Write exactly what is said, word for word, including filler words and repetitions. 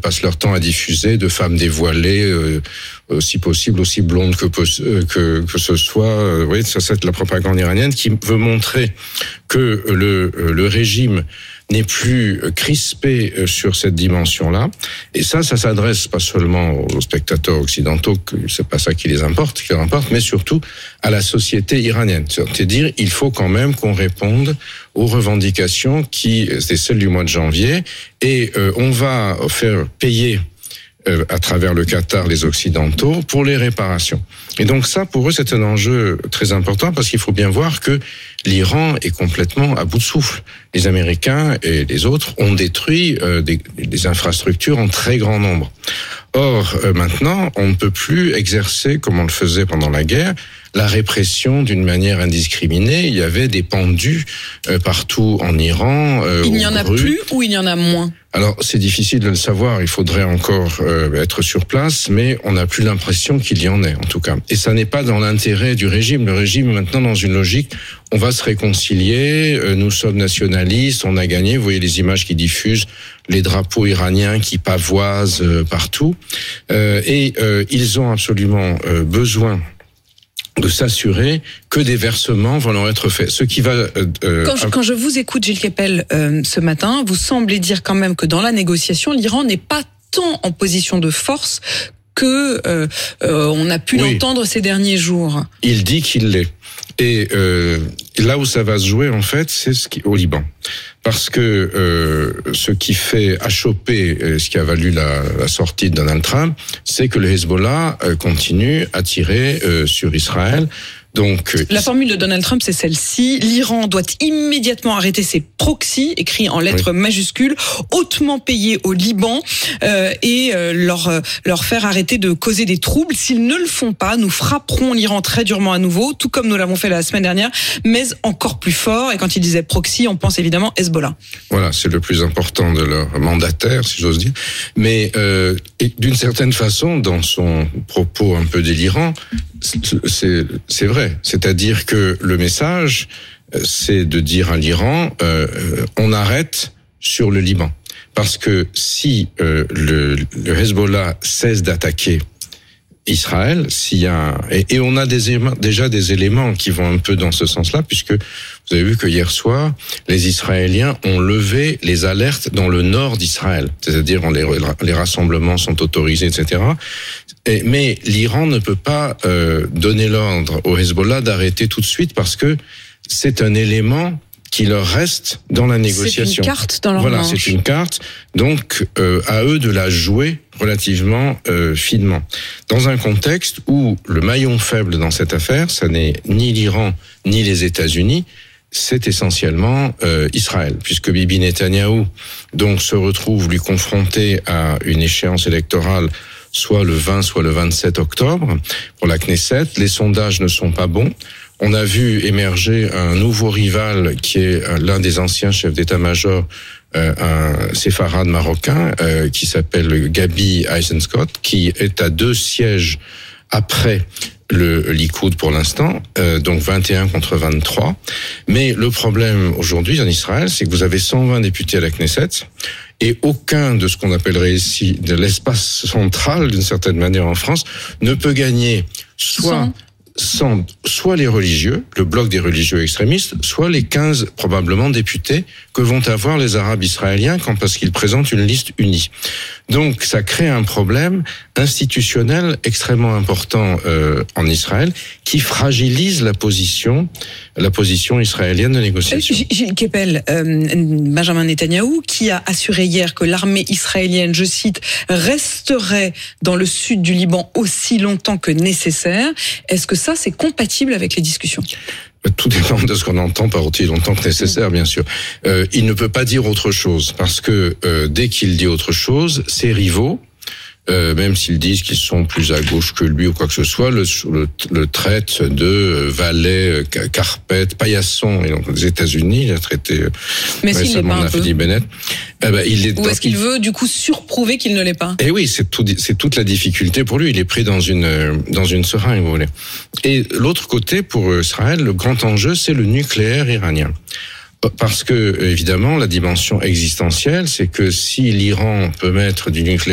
passent leur temps à diffuser de femmes dévoilées, euh, si possible aussi blondes que que que ce soit. Euh, oui, ça c'est la propagande iranienne qui veut montrer que le le régime n'est plus crispé sur cette dimension-là. Et ça, ça s'adresse pas seulement aux spectateurs occidentaux, que c'est pas ça qui les importe, qui leur importe, mais surtout à la société iranienne. C'est-à-dire, il faut quand même qu'on réponde aux revendications qui, c'est celle du mois de janvier, et euh, on va faire payer Euh, à travers le Qatar, les Occidentaux, pour les réparations. Et donc ça, pour eux, c'est un enjeu très important parce qu'il faut bien voir que l'Iran est complètement à bout de souffle. Les Américains et les autres ont détruit euh, des, des infrastructures en très grand nombre. Or, euh, maintenant, on ne peut plus exercer, comme on le faisait pendant la guerre, la répression d'une manière indiscriminée. Il y avait des pendus euh, partout en Iran. Euh, il n'y en a plus ou il y en a moins ? Alors, c'est difficile de le savoir. Il faudrait encore euh, être sur place, mais on n'a plus l'impression qu'il y en ait, en tout cas. Et ça n'est pas dans l'intérêt du régime. Le régime est maintenant dans une logique, on va se réconcilier, euh, nous sommes nationalistes, on a gagné. Vous voyez les images qui diffusent, les drapeaux iraniens qui pavoisent euh, partout. Euh, et euh, ils ont absolument euh, besoin de s'assurer que des versements vont leur être faits. Ce qui va. Euh, quand, je, quand je vous écoute, Gilles Kepel, euh, ce matin, vous semblez dire quand même que dans la négociation, l'Iran n'est pas tant en position de force que euh, euh, on a pu oui. l'entendre ces derniers jours. Il dit qu'il l'est. Et euh, là où ça va se jouer, en fait, c'est ce qui, au Liban. Parce que euh, ce qui fait achoper, ce qui a valu la, la sortie de Donald Trump, c'est que le Hezbollah euh, continue à tirer euh, sur Israël. Donc, la formule de Donald Trump, c'est celle-ci. L'Iran doit immédiatement arrêter ses proxys, écrits en lettres oui. majuscules, hautement payés au Liban, euh, et euh, leur, leur faire arrêter de causer des troubles. S'ils ne le font pas, nous frapperons l'Iran très durement à nouveau, tout comme nous l'avons fait la semaine dernière, mais encore plus fort. Et quand il disait proxy, on pense évidemment Hezbollah. Voilà, c'est le plus important de leur mandataire, si j'ose dire. Mais euh, et d'une certaine façon, dans son propos un peu délirant, c'est, c'est vrai. C'est-à-dire que le message, c'est de dire à l'Iran, euh, on arrête sur le Liban. Parce que si euh, le, le Hezbollah cesse d'attaquer Israël, s'il y a et, et on a des éléments, déjà des éléments qui vont un peu dans ce sens-là, puisque vous avez vu que hier soir, les Israéliens ont levé les alertes dans le nord d'Israël, c'est-à-dire on les, les rassemblements sont autorisés, et cetera. Et, mais l'Iran ne peut pas euh, donner l'ordre au Hezbollah d'arrêter tout de suite parce que c'est un élément qui leur reste dans la négociation. C'est une carte dans leur Voilà, manche. c'est une carte. Donc, euh, à eux de la jouer relativement euh, finement. Dans un contexte où le maillon faible dans cette affaire, ça n'est ni l'Iran ni les États-Unis, c'est essentiellement euh, Israël, puisque Bibi Netanyahou donc se retrouve lui confronté à une échéance électorale soit le vingt, soit le vingt-sept octobre pour la Knesset. Les sondages ne sont pas bons. On a vu émerger un nouveau rival qui est l'un des anciens chefs d'état-major, euh, un séfarade marocain, euh, qui s'appelle Gabi Eisenkot, qui est à deux sièges après le Likoud pour l'instant, euh, donc vingt et un contre vingt-trois. Mais le problème aujourd'hui en Israël, c'est que vous avez cent vingt députés à la Knesset et aucun de ce qu'on appellerait ici de l'espace central, d'une certaine manière en France, ne peut gagner soit... Sans, soit les religieux, le bloc des religieux extrémistes, soit les quinze probablement députés que vont avoir les Arabes israéliens quand, parce qu'ils présentent une liste unie. Donc ça crée un problème institutionnel extrêmement important euh, en Israël qui fragilise la position, la position israélienne de négociation. Euh, Gilles Kepel, euh, Benjamin Netanyahou, qui a assuré hier que l'armée israélienne, je cite, resterait dans le sud du Liban aussi longtemps que nécessaire. Est-ce que ça, c'est compatible avec les discussions ? Tout dépend de ce qu'on entend par aussi longtemps que nécessaire, bien sûr. Euh, il ne peut pas dire autre chose, parce que euh, dès qu'il dit autre chose, ses rivaux, euh, même s'ils disent qu'ils sont plus à gauche que lui ou quoi que ce soit, le, le, le traite de valet, carpette, paillasson. Et donc, les États-Unis, il a traité euh, Mais s'il l'est pas un peu. Bennett. Eh ben, il est Ou est-ce qu'il veut, du coup, surprouver qu'il ne l'est pas? Eh oui, c'est tout, c'est toute la difficulté pour lui. Il est pris dans une, dans une seringue, vous voulez. Et l'autre côté, pour Israël, le grand enjeu, c'est le nucléaire iranien. Parce que, évidemment, la dimension existentielle, c'est que si l'Iran peut mettre du nucléaire